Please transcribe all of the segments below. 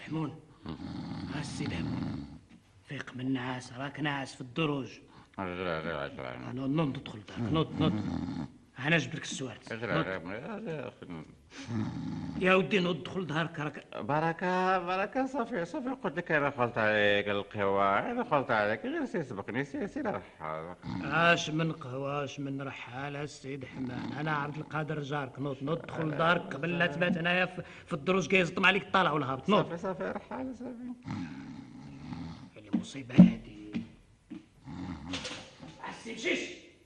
حمون، السيد حمون، فيق من النعاس، راك ناعس في الدروج. نوض ادخل دارك، نوض. انا جبت لك السوارت. يا ودي نوض ادخل دارك. راك بركة صافي قلت لك انا خلط عليك القهوة، انا خلط عليك غير سبقني سير رحال. اش من قهوة اش من رحال السيد حمان، انا عبد القادر جارك. نوض ادخل دارك قبل لا تبات هنايا في الدروج كيزطم عليك الطالع والهابط. نوض. صافي رحال صافي. المصيبة هادي. سيمشيش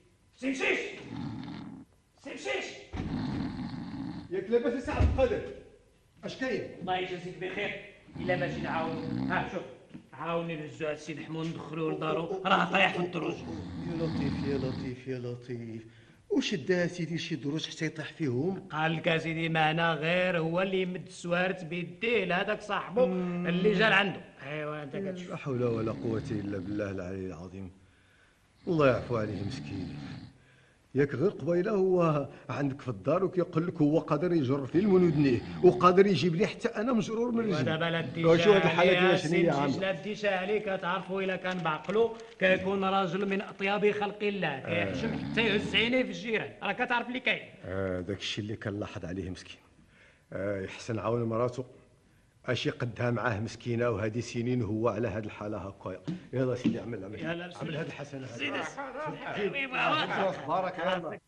ياك لاباس يا سعد القادر؟ اش كاين؟ الله يجازيك بخير. الا ما جينا نعاونو، ها شوف، عاوني نهزو السيد حمون ندخلوه لدارو، راه طايح في الدروج. يا لطيف وش دا سيدي شي دروج حتى يطيح فيهم؟ قال لك سيدي معنا غير هو اللي يمد السوارت بيديه لهذاك صاحبه اللي جا لعنده. ايوا انت كتشوف. لا حول ولا قوة الا بالله العلي العظيم. الله يعفو عليه مسكين. ياك غير قبيله هو عندك في الدار وكيقول لك هو قادر يجر في المنودنيه وقادر يجيب لي حتى انا مجرور من رجلي. ودابا لا ديش شو هاد الحالة ديال شنو هي عامله؟ لا ديش عليه. كتعرفوا الا كان بعقلو كيكون راجل من اطيب خلق الله، كيحشم حتى يهز عينيه في الجيران. راه كتعرف اللي كاين. داك الشيء اللي كنلاحظ عليه مسكين. يحسن عاون مراته اشي قدها معاه مسكينه وهذه سنين هو على هذه الحاله هكايا. يلا سيدي عمل هذه الحسنه. سيدي بارك الله.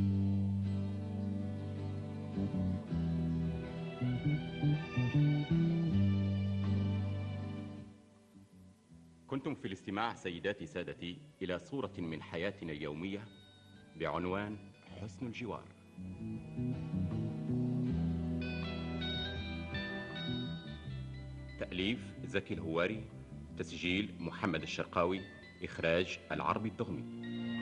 كنتم في الاستماع سيداتي سادتي إلى صورة من حياتنا اليومية بعنوان حسن الجوار. تأليف زكي الهواري، تسجيل محمد الشرقاوي، إخراج العربي الدغمي.